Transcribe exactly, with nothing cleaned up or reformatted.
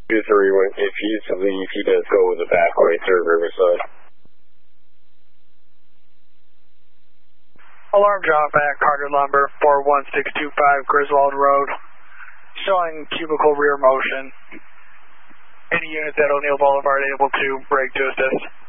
two three, when, if he needs to leave, he does go with the back way through Riverside. Alarm John back, Carter Lumber, four one six two five Griswold Road, showing cubicle rear motion. Any units at O'Neill Boulevard able to break to assist?